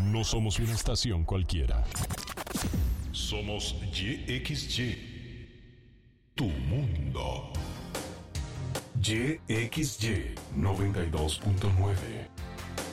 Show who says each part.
Speaker 1: No somos una estación cualquiera. Somos YXY. Tu mundo. YXY 92.9.